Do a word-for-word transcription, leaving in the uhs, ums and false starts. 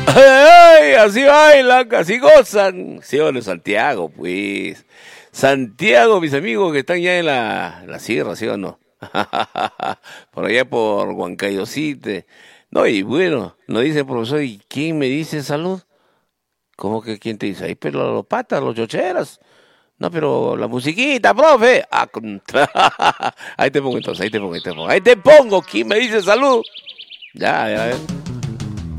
¡Ay! Así bailan, así gozan. Sí, bueno, Santiago, pues. Santiago, mis amigos que están ya en la, la sierra, ¿sí o no? Por allá por Huancayosite. No, y bueno, nos dice el profesor, ¿y quién me dice salud? ¿Cómo que quién te dice? Ahí, pero los patas, los chocheras. No, pero la musiquita, profe. Ah, contra. Ahí te pongo entonces, ahí te pongo, ahí te pongo. Ahí te pongo, ¿quién me dice salud? Ya, ya, ya.